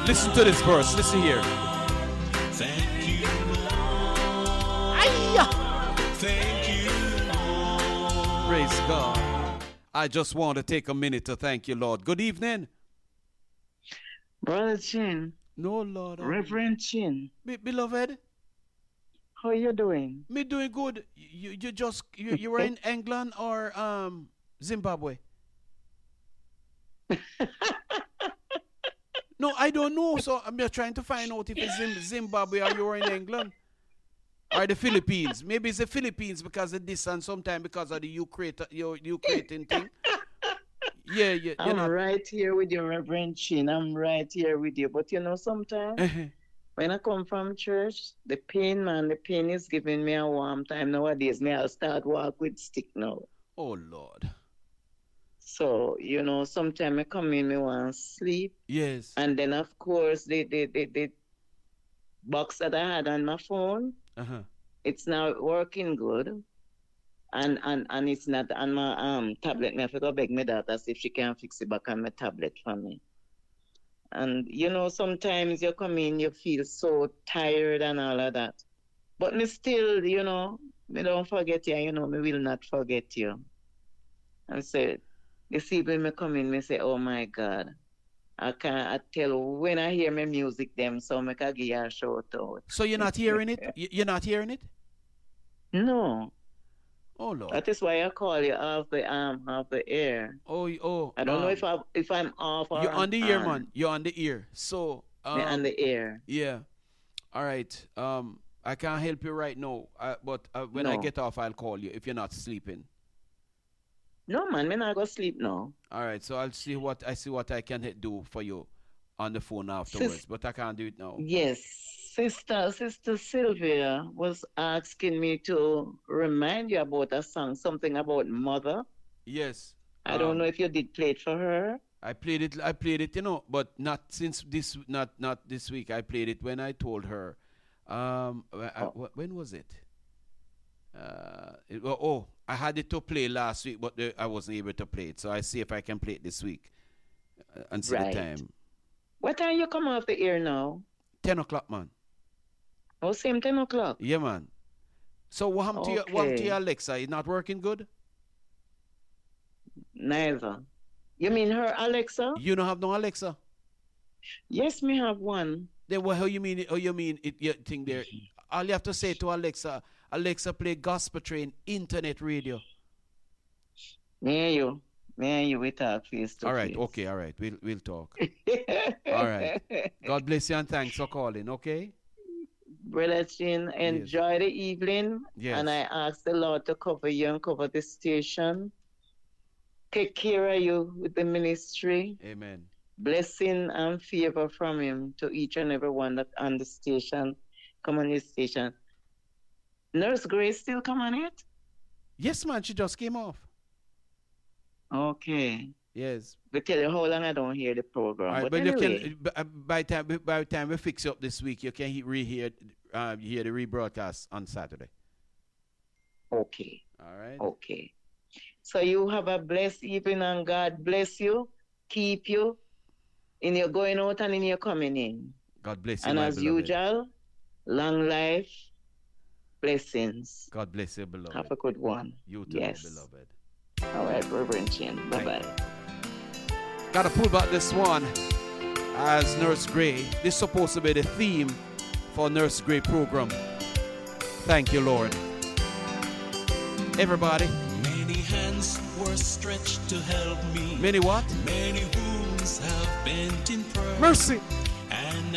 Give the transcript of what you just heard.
Listen to this verse. Listen here. Thank you, thank you, Praise God. I just want to take a minute to thank you, Lord. Good evening. Brother Chin, No, Lord. Reverend Chin, Beloved, how you doing? me doing good. You were in England or Zimbabwe? No, I don't know. So I'm just trying to find out if it's Zimbabwe or you were in England. Or the Philippines. Maybe it's the Philippines because of this and sometimes because of the Ukraine thing. Yeah. I'm right here with you, Reverend Chin. I'm right here with you. But sometimes when I come from church, the pain is giving me a warm time nowadays. I'll start walk with stick now. Oh, Lord. So, sometimes I come in, I want to sleep. Yes. And then, of course, the box that I had on my phone, it's not working good. And it's not on my tablet. I have to go beg my daughter see if she can fix it back on my tablet for me. And, sometimes you come in, you feel so tired and all of that. But me still, me don't forget you, me will not forget you. And so, this evening me come in, me say, oh my God. I tell when I hear my music them, so I can give you a shout out. So you're not hearing it? You're not hearing it? No. Oh Lord. That is why I call you off the air. Oh. I don't know if I'm off or you're on the I'm ear, on. man. You're on the ear. So Me on the air. Yeah. All right. I can't help you right now. But when I get off, I'll call you if you're not sleeping. No man, me not go sleep now. All right. So I'll see what I can do for you on the phone afterwards. But I can't do it now. Yes. Sister Sylvia was asking me to remind you about a song, something about mother. Yes. I don't know if you did play it for her. I played it, but not since not this week. I played it when I told her. When was it? I had it to play last week, but I wasn't able to play it. So I see if I can play it this week and see the time. What time you come off the air now? 10 o'clock, man. Oh, same 10 o'clock? Yeah, man. So what happened to your Alexa? It's not working good? Neither. You mean her Alexa? You don't have no Alexa? Yes, me have one. Then how you mean it? How you mean it? You think there? All you have to say to Alexa, play Gospel Train Internet Radio. Me and you, we talk face to face. All right, okay, all right. We'll talk. All right. God bless you and thanks for calling, okay? Brother Chin, enjoy the evening. Yes. And I ask the Lord to cover you and cover the station. Take care of you with the ministry. Amen. Blessing and favor from him to each and every one that on the station, come on your station. Nurse Grace still come on it? Yes, man, she just came off. Okay. Yes. We tell you how long I don't hear the program. All right, but anyway. you can, by the time we fix up this week, you can hear the rebroadcast on Saturday. Okay. All right. Okay. So you have a blessed evening and God bless you, keep you in your going out and in your coming in. God bless you, and my as beloved. usual, long life, blessings. God bless you, beloved. Have a good one. You too, yes. beloved. All right, Reverend Chin. Bye-bye. Gotta pull back this one as Nurse Gray. This is supposed to be the theme for Nurse Gray program. Thank you, Lord. Everybody. Many hands were stretched to help me. Many what? Many wounds have bent in prayer. Mercy.